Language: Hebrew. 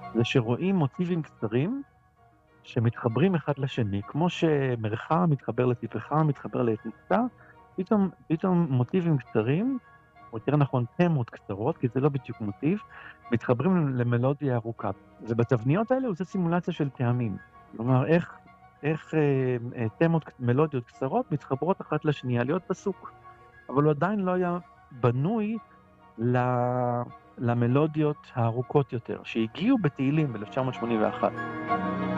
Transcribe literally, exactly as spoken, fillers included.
זה שרואים מוטיבים קצרים שמתחברים אחד לשני, כמו שמרחב מתחבר לטיפחה, מתחבר ליחידה, פתאום, פתאום מוטיבים קצרים, או יותר נכון תמות קצרות, כי זה לא בדיוק מוטיב, מתחברים למלודיה ארוכה. ובתבניות האלה הוא עושה סימולציה של טעמים. כלומר, איך, איך אה, אה, תמות, מלודיות קצרות מתחברות אחת לשנייה, להיות פסוק. אבל הוא עדיין לא היה בנוי ל... למלודיות הארוכות יותר, שהגיעו בתהילים ב-אלף תשע מאות שמונים ואחת.